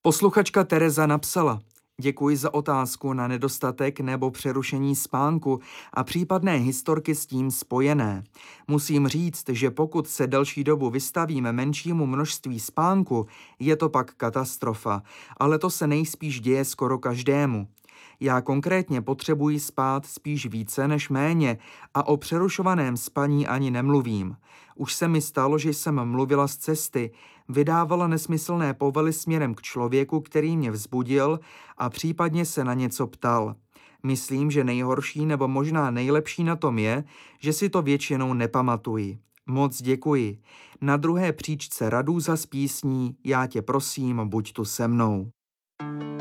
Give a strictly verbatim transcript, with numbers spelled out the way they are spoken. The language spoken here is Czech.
Posluchačka Tereza napsala: Děkuji za otázku na nedostatek nebo přerušení spánku a případné historky s tím spojené. Musím říct, že pokud se delší dobu vystavíme menšímu množství spánku, je to pak katastrofa, ale to se nejspíš děje skoro každému. Já konkrétně potřebuji spát spíš více než méně a o přerušovaném spaní ani nemluvím. Už se mi stalo, že jsem mluvila z cesty, vydávala nesmyslné povely směrem k člověku, který mě vzbudil a případně se na něco ptal. Myslím, že nejhorší nebo možná nejlepší na tom je, že si to většinou nepamatuji. Moc děkuji. Na druhé příčce Radúza z písní Já tě prosím, buď tu se mnou.